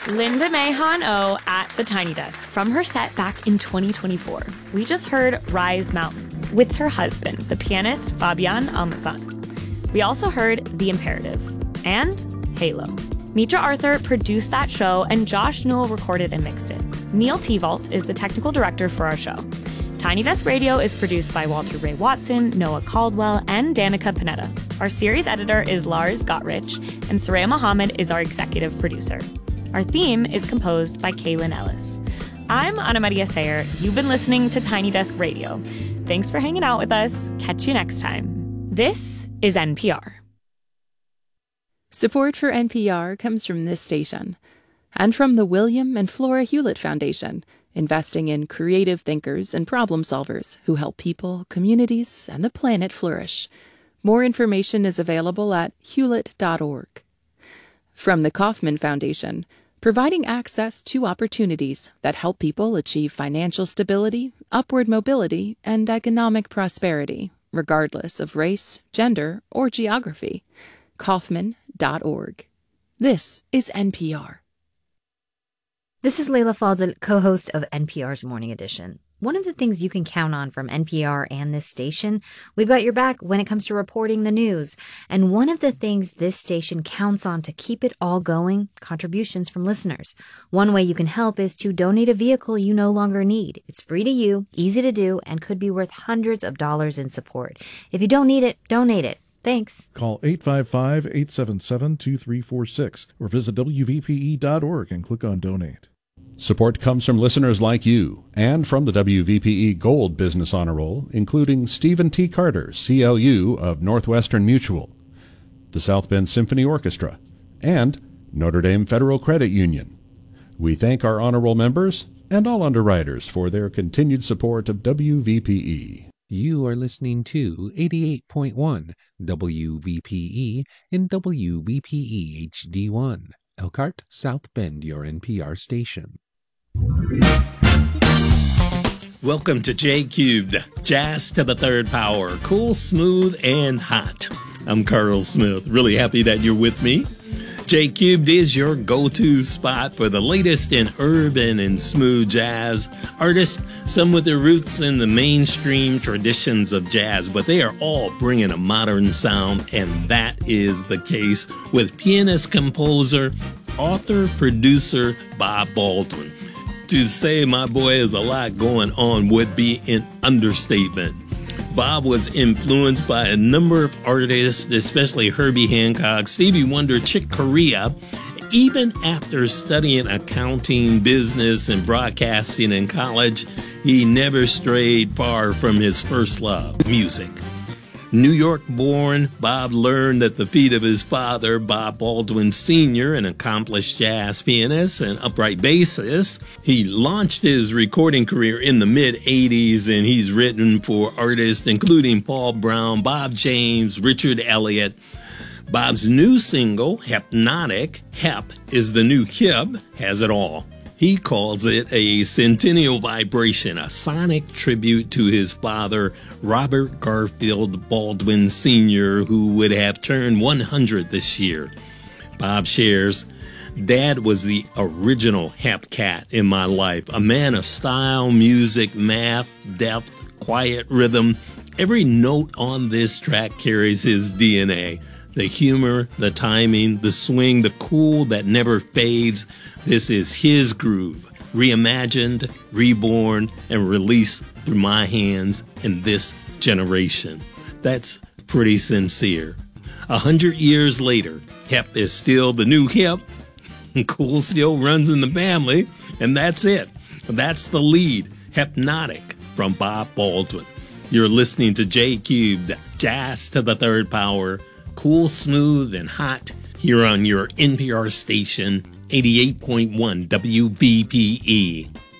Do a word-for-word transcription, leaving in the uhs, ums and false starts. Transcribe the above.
Linda May Han-Oh at the Tiny Desk from her set back in twenty twenty-four. We just heard Rise Mountains with her husband, the pianist Fabian Almasan. We also heard The Imperative and Halo. Mitra Arthur produced that show, and Josh Newell recorded and mixed it. Neil Tevault is the technical director for our show. Tiny Desk Radio is produced by Walter Ray Watson, Noah Caldwell, and Danica Panetta. Our series editor is Lars Gottrich, and Soraya Mohammed is our executive producer. Our theme is composed by Kaylin Ellis. I'm Ana Maria Sayer. You've been listening to Tiny Desk Radio. Thanks for hanging out with us. Catch you next time. This is N P R. Support for N P R comes from this station and from the William and Flora Hewlett Foundation, investing in creative thinkers and problem solvers who help people, communities, and the planet flourish. More information is available at hewlett dot org. From the Kauffman Foundation, providing access to opportunities that help people achieve financial stability, upward mobility, and economic prosperity, regardless of race, gender, or geography. Kauffman dot org. This is N P R. This is Leila Fadel, co-host of N P R's Morning Edition. One of the things you can count on from N P R and this station, we've got your back when it comes to reporting the news. And one of the things this station counts on to keep it all going, contributions from listeners. One way you can help is to donate a vehicle you no longer need. It's free to you, easy to do, and could be worth hundreds of dollars in support. If you don't need it, donate it. Thanks. Call eight five five, eight seven seven, two three four six or visit W V P E dot org and click on Donate. Support comes from listeners like you and from the W V P E Gold Business Honor Roll, including Stephen T. Carter, C L U of Northwestern Mutual, the South Bend Symphony Orchestra, and Notre Dame Federal Credit Union. We thank our honor roll members and all underwriters for their continued support of W V P E. You are listening to eighty-eight point one W V P E in W V P E H D one, Elkhart, South Bend, your N P R station. Welcome to J Cubed, Jazz to the Third Power, cool, smooth, and hot. I'm Carl Smith, really happy that you're with me. J Cubed is your go-to spot for the latest in urban and smooth jazz artists, some with their roots in the mainstream traditions of jazz, but they are all bringing a modern sound, and that is the case with pianist, composer, author, producer Bob Baldwin. To say my boy has a lot going on would be an understatement. Bob was influenced by a number of artists, especially Herbie Hancock, Stevie Wonder, Chick Corea. Even after studying accounting, business, and broadcasting in college, he never strayed far from his first love, music. New York-born, Bob learned at the feet of his father, Bob Baldwin Senior, an accomplished jazz pianist and upright bassist. He launched his recording career in the mid-eighties, and he's written for artists including Paul Brown, Bob James, Richard Elliott. Bob's new single, Hypnotic, Hep is the new Hip, has it all. He calls it a centennial vibration, a sonic tribute to his father, Robert Garfield Baldwin Senior, who would have turned one hundred this year. Bob shares, Dad was the original Hep cat in my life, a man of style, music, math, depth, quiet rhythm. Every note on this track carries his D N A. The humor, the timing, the swing, the cool that never fades. This is his groove, reimagined, reborn, and released through my hands in this generation. That's pretty sincere. A hundred years later, Hep is still the new hip. Cool still runs in the family, and that's it. That's the lead, Hypnotic, from Bob Baldwin. You're listening to J Cubed, Jazz to the Third Power, cool, smooth, and hot here on your N P R station, eighty-eight point one W V P E.